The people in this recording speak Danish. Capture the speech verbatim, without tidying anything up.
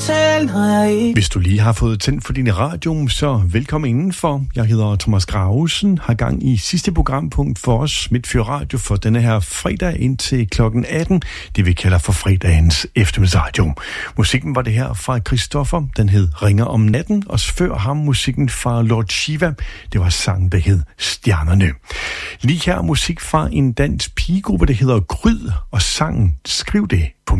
fortælle, når jeg ikke... Hvis du lige har fået tændt for din radio, så velkommen indenfor. Jeg hedder Thomas Gravesen, har gang i sidste programpunkt for os, Midtfyr Radio, for denne her fredag indtil klokken atten, det vi kalder for fredagens eftermiddagsradio. Musikken var det her fra Christoffer, den hed Ringer om natten, og før ham musikken fra Lord Shiva, det var sangen, der hed Stjernerne. Lige her musik fra en dansk pigegruppe, der hedder Gryd, og sangen Skriv det på